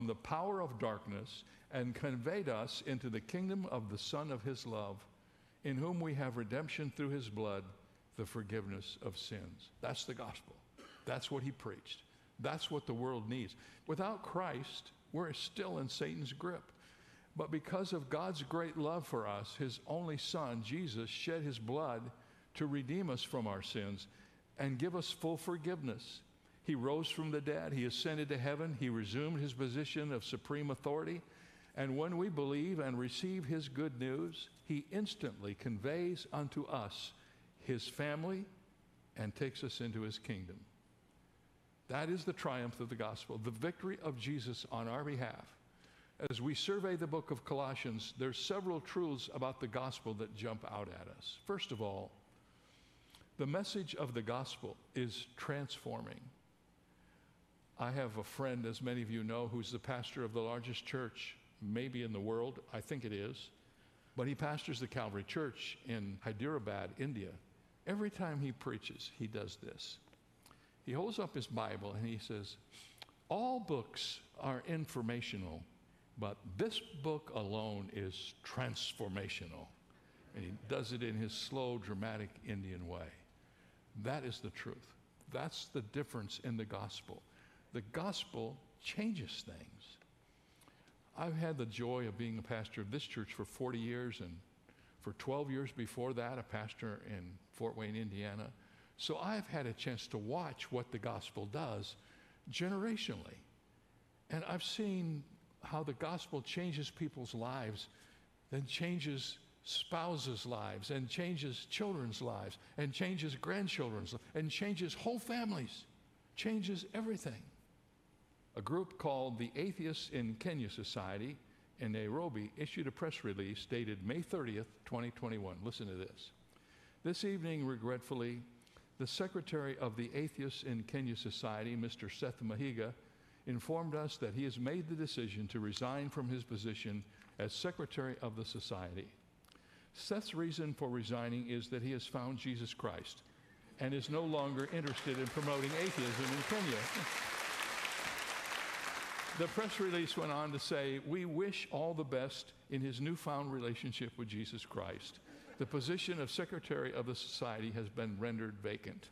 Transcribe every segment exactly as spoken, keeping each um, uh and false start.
the power of darkness and conveyed us into the kingdom of the Son of his love, in whom we have redemption through his blood, the forgiveness of sins. That's the gospel. That's what he preached. That's what the world needs. Without Christ, we're still in Satan's grip. But because of God's great love for us, his only Son, Jesus, shed his blood to redeem us from our sins and give us full forgiveness. He rose from the dead. He ascended to heaven. He resumed his position of supreme authority. And when we believe and receive his good news, he instantly conveys unto us his family and takes us into his kingdom. That is the triumph of the gospel, the victory of Jesus on our behalf. As we survey the book of Colossians, there's several truths about the gospel that jump out at us. First of all, the message of the gospel is transforming. I have a friend, as many of you know, who's the pastor of the largest church maybe in the world. I think it is. But he pastors the Calvary Church in Hyderabad, India. Every time he preaches, he does this. He holds up his Bible and he says, all books are informational, but this book alone is transformational. And he does it in his slow, dramatic Indian way. That is the truth. That's the difference in the gospel. The gospel changes things. I've had the joy of being a pastor of this church for forty years, and for twelve years before that, a pastor in Fort Wayne, Indiana. So I've had a chance to watch what the gospel does generationally. And I've seen how the gospel changes people's lives, then changes spouses' lives, and changes children's lives, and changes grandchildren's lives, and changes whole families, changes everything. A group called the Atheists in Kenya Society in Nairobi issued a press release dated May thirtieth, twenty twenty-one. Listen to this. This evening, regretfully, the secretary of the Atheists in Kenya Society, Mister Seth Mahiga, informed us that he has made the decision to resign from his position as secretary of the society. Seth's reason for resigning is that he has found Jesus Christ and is no longer interested in promoting atheism in Kenya. The press release went on to say, we wish all the best in his newfound relationship with Jesus Christ. The position of secretary of the society has been rendered vacant.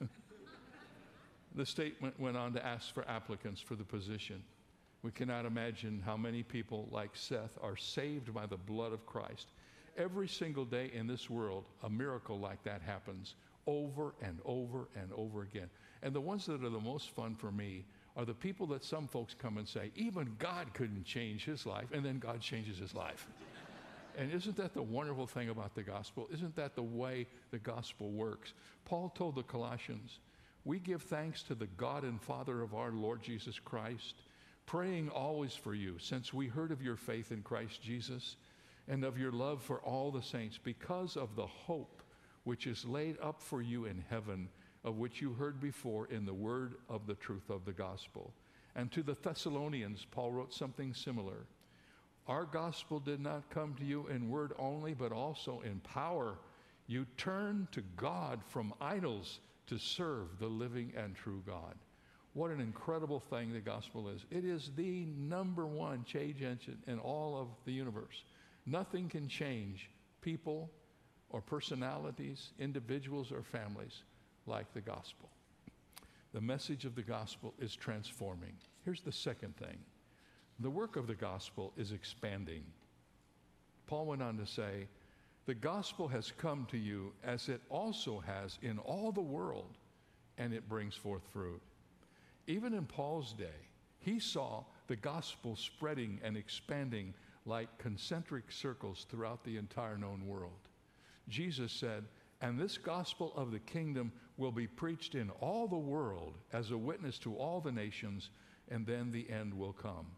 The statement went on to ask for applicants for the position. We cannot imagine how many people like Seth are saved by the blood of Christ. Every single day in this world, a miracle like that happens over and over and over again. And the ones that are the most fun for me are the people that some folks come and say, even God couldn't change his life, and then God changes his life. And isn't that the wonderful thing about the gospel? Isn't that the way the gospel works? Paul told the Colossians, we give thanks to the God and Father of our Lord Jesus Christ, praying always for you, since we heard of your faith in Christ Jesus and of your love for all the saints, because of the hope which is laid up for you in heaven, of which you heard before in the word of the truth of the gospel. And to the Thessalonians, Paul wrote something similar. Our gospel did not come to you in word only, but also in power. You turned to God from idols to serve the living and true God. What an incredible thing the gospel is. It is the number one change engine in all of the universe. Nothing can change people or personalities, individuals or families like the gospel. The message of the gospel is transforming. Here's the second thing. The work of the gospel is expanding. Paul went on to say, the gospel has come to you as it also has in all the world, and it brings forth fruit. Even in Paul's day, he saw the gospel spreading and expanding like concentric circles throughout the entire known world. Jesus said, and this gospel of the kingdom will be preached in all the world as a witness to all the nations, and then the end will come.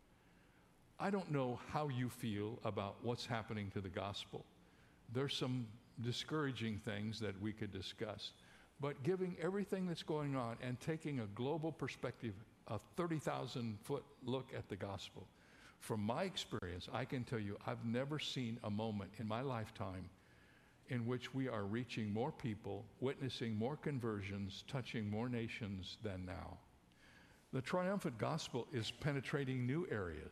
I don't know how you feel about what's happening to the gospel. There's some discouraging things that we could discuss, but giving everything that's going on and taking a global perspective, a thirty thousand foot look at the gospel, from my experience, I can tell you I've never seen a moment in my lifetime in which we are reaching more people, witnessing more conversions, touching more nations than now. The triumphant gospel is penetrating new areas.